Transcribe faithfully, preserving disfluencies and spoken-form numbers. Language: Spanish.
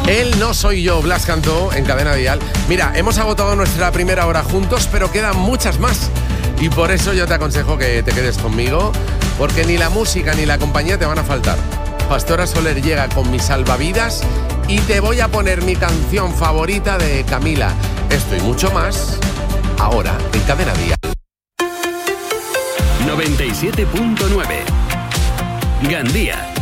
Él no soy yo, Blas cantó en Cadena Dial. Mira, hemos agotado nuestra primera hora juntos, pero quedan muchas más. Y por eso yo te aconsejo que te quedes conmigo, porque ni la música ni la compañía te van a faltar. Pastora Soler llega con mis salvavidas y te voy a poner mi canción favorita de Camila. Esto y mucho más, ahora en Cadena Dial. noventa y siete punto nueve Gandía.